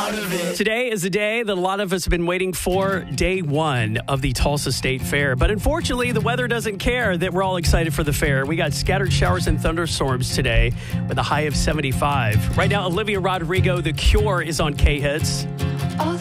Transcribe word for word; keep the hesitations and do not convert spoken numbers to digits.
out of it. Today is a day that a lot of us have been waiting for, day one of the Tulsa State Fair. But unfortunately, the weather doesn't care that we're all excited for the fair. We got scattered showers and thunderstorms today with a high of seventy-five. Right now, Olivia Rodrigo, The Cure, is on K-Hits.